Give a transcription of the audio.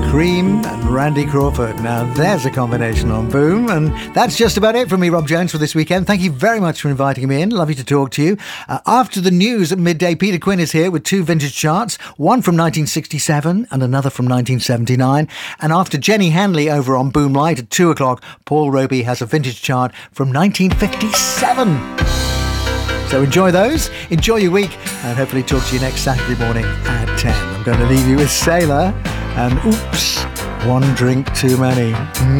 Cream and Randy Crawford. Now there's a combination on Boom. And that's just about it from me, Rob Jones, for this weekend. Thank you very much for inviting me in. Lovely to talk to you. After the news at midday, Peter Quinn is here with two vintage charts, one from 1967 and another from 1979. And after Jenny Hanley over on Boom Light at 2 o'clock, Paul Roby has a vintage chart from 1957. So enjoy those, enjoy your week, and hopefully talk to you next Saturday morning at 10. I'm going to leave you with Sailor and Oops, One Drink Too Many.